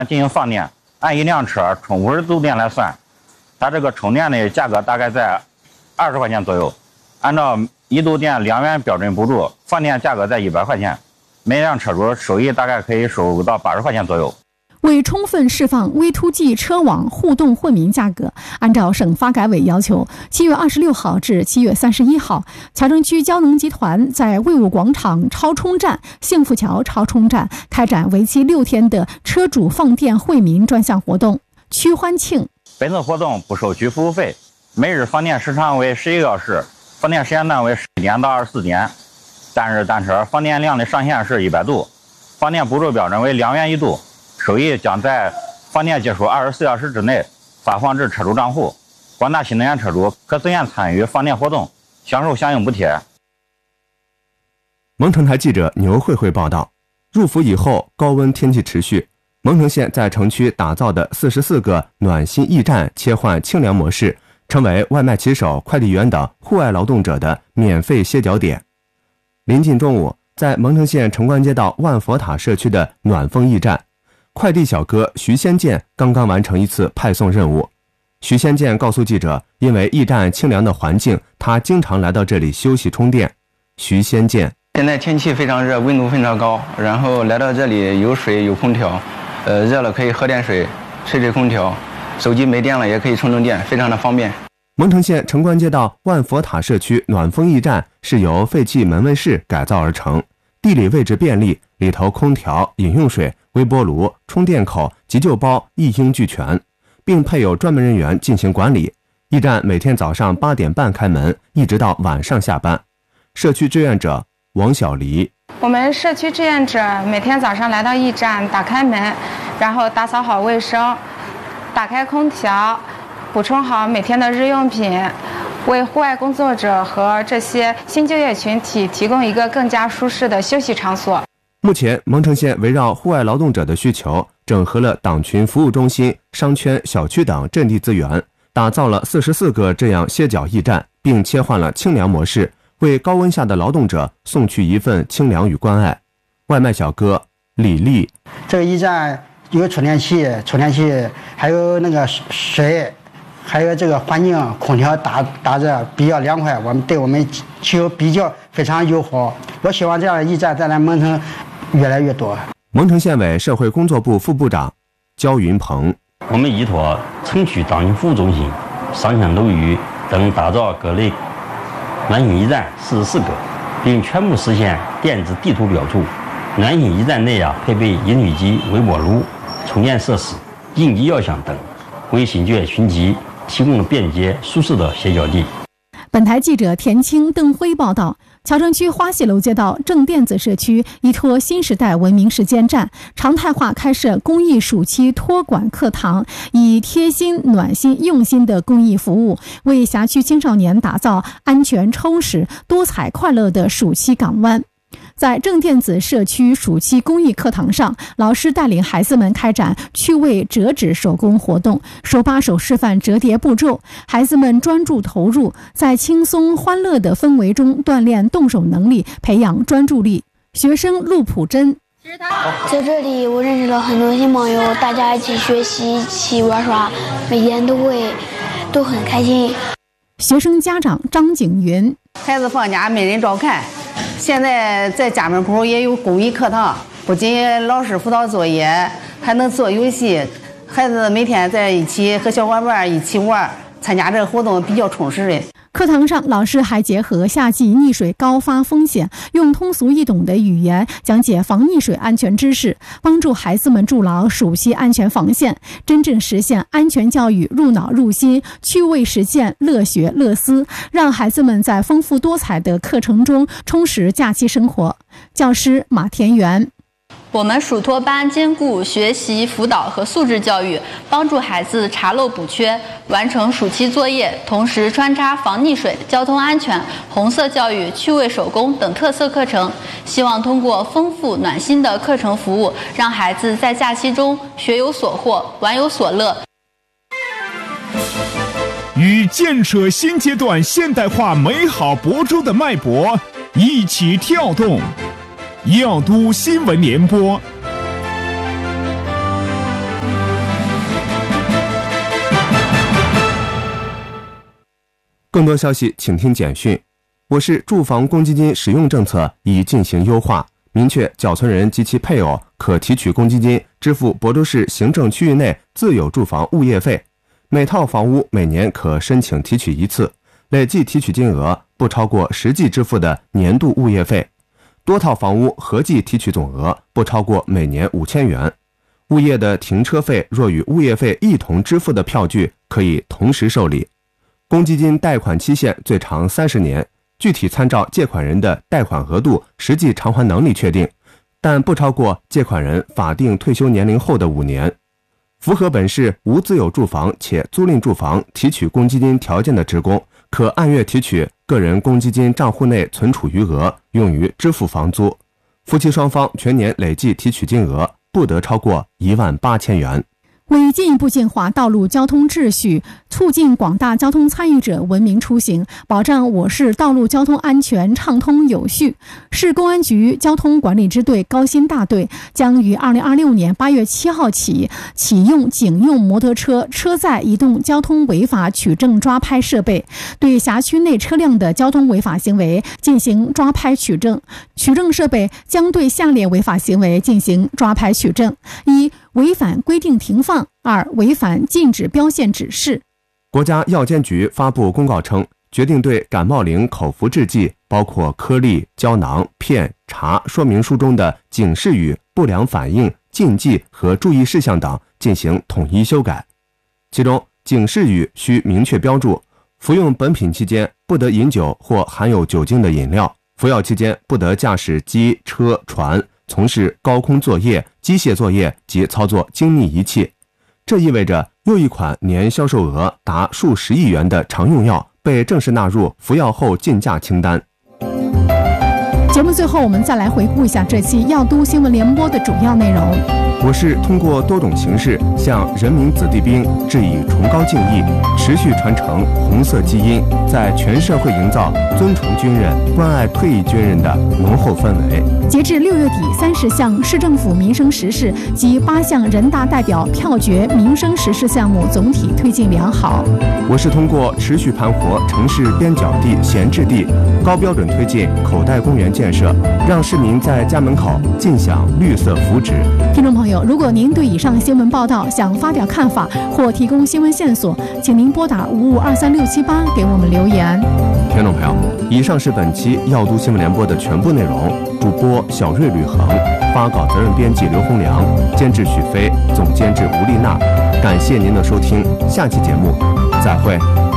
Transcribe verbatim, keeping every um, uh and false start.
进行放电，按一辆车充五十度电来算，它这个充电的价格大概在二十块钱左右。按照一度电两元标准补助，放电价格在一百块钱，每辆车主收益大概可以收入到八十块钱左右。 为充分释放 V to G 车网互动惠民价格，按照省发改委要求，七月二十六号至七月三十一号，桥城区交能集团在卫武广场超充站、幸福桥超充站开展为期六天的车主放电惠民专项活动“区欢庆”。 本次活动不收取服务费，每日放电时长为十一个小时，放电时间段为十一点到二十四点，单日单车放电量的上限是一百度，放电补助标准为两元一度。收益将在放电结束二十四小时之内发放至车主账户，广大新能源车主可自愿参与放电活动，享受相应补贴。 蒙城台记者牛慧慧报道，入伏以后高温天气持续，蒙城县在城区打造的四十四个暖心驿站切换清凉模式，成为外卖骑手、快递员等户外劳动者的免费歇脚点。临近中午，在蒙城县城关街道万佛塔社区的暖风驿站，快递小哥徐先建刚刚完成一次派送任务。徐先建告诉记者，因为驿站清凉的环境，他经常来到这里休息充电。徐先建： 现在天气非常热，温度非常高，然后来到这里有水有空调，呃，热了可以喝点水，吹吹空调，手机没电了也可以充充电，非常的方便。 蒙城县城关街道万佛塔社区暖风驿站是由废弃门卫室改造而成，地理位置便利，里头空调、饮用水、微波炉、充电口、急救包一应俱全，并配有专门人员进行管理。驿站每天早上八点半开门，一直到晚上下班。社区志愿者王小黎： 我们社区志愿者每天早上来到驿站，打开门，然后打扫好卫生，打开空调，补充好每天的日用品，为户外工作者和这些新就业群体提供一个更加舒适的休息场所。 目前，蒙城县围绕户外劳动者的需求，整合了党群服务中心、商圈、小区等阵地资源，打造了四十四个这样歇脚驿站，并切换了清凉模式，为高温下的劳动者送去一份清凉与关爱。外卖小哥李丽： 这个驿站有充电器、充电器，还有那个水，还有这个环境空调打打着比较凉快，我们对我们骑友比较非常友好。我希望这样的驿站在咱蒙城越来越多。 蒙城县委社会工作部副部长焦云鹏： 我们依托城区党群服务中心、商圈楼宇等，打造各类暖心驿站四十四个，并全部实现电子地图标注。暖心驿站内啊，配备饮水机、微波炉、充电设施、应急药箱等，为新就业群体提供了便捷舒适的歇脚地。 本台记者田青、邓辉报道，桥城区花溪楼街道正电子社区依托新时代文明时间站，常态化开设公益暑期托管课堂，以贴心、暖心、用心的公益服务，为辖区青少年打造安全、充实、多彩、快乐的暑期港湾。在正电子社区暑期公益课堂上，老师带领孩子们开展趣味折纸手工活动，手把手示范折叠步骤，孩子们专注投入，在轻松欢乐的氛围中锻炼动手能力，培养专注力。学生陆普珍： 在这里我认识了很多新朋友，大家一起学习，一起玩耍，每天都会都很开心。 学生家长张景云： 孩子放假没人照看，现在在家门口也有公益课堂，不仅老师辅导作业，还能做游戏，孩子每天在一起和小伙伴一起玩，参加这个活动比较充实的。 课堂上，老师还结合夏季溺水高发风险，用通俗易懂的语言讲解防溺水安全知识，帮助孩子们筑牢暑期安全防线，真正实现安全教育入脑入心，趣味实践，乐学乐思，让孩子们在丰富多彩的课程中充实假期生活。教师马田园： 我们暑托班兼顾学习辅导和素质教育，帮助孩子查漏补缺，完成暑期作业，同时穿插防溺水、交通安全、红色教育、趣味手工等特色课程，希望通过丰富暖心的课程服务，让孩子在假期中学有所获，玩有所乐。 与建设新阶段现代化美好亳州的脉搏一起跳动，耀都新闻联播。 更多消息请听简讯。我市住房公积金使用政策已进行优化，明确缴存人及其配偶可提取公积金支付亳州市行政区域内自有住房物业费，每套房屋每年可申请提取一次，累计提取金额不超过实际支付的年度物业费，多套房屋合计提取总额不超过每年五千元。物业的停车费若与物业费一同支付的票据可以同时受理。公积金贷款期限最长三十年，具体参照借款人的贷款额度、实际偿还能力确定，但不超过借款人法定退休年龄后的五年。符合本市无自有住房且租赁住房提取公积金条件的职工，可按月提取个人公积金账户内存储余额，用于支付房租。夫妻双方全年累计提取金额不得超过一万八千元。 为进一步净化道路交通秩序，促进广大交通参与者文明出行，保障我市道路交通安全畅通有序，市公安局交通管理支队高新大队将于二零二六年八月七号起启用警用摩托车车载移动交通违法取证抓拍设备，对辖区内车辆的交通违法行为进行抓拍取证。取证设备将对下列违法行为进行抓拍取证：一、违反规定停放；二、违反禁止标线指示。 国家药监局发布公告称，决定对感冒灵口服制剂，包括颗粒、胶囊、片、茶说明书中的警示语、不良反应、禁忌和注意事项等进行统一修改。其中，警示语需明确标注：服用本品期间不得饮酒或含有酒精的饮料，服药期间不得驾驶机、车、船，从事高空作业、机械作业及操作精密仪器。这意味着又一款年销售额达数十亿元的常用药被正式纳入服药后禁驾清单。 节目最后，我们再来回顾一下这期药都新闻联播的主要内容。 我市通过多种形式向人民子弟兵致以崇高敬意，持续传承红色基因，在全社会营造尊崇军人、关爱退役军人的浓厚氛围。 截至六月底，三十项市政府民生实事及八项人大代表票决民生实事项目总体推进良好。 我市通过持续盘活城市边角地闲置地，高标准推进口袋公园建设，让市民在家门口尽享绿色福祉。 听众朋友，如果您对以上新闻报道想发表看法或提供新闻线索，请您拨打五五二三六七八给我们留言。 听众朋友，以上是本期药都新闻联播的全部内容。主播小瑞吕恒，发稿责任编辑刘洪良，监制许飞，总监制吴丽娜。感谢您的收听，下期节目再会。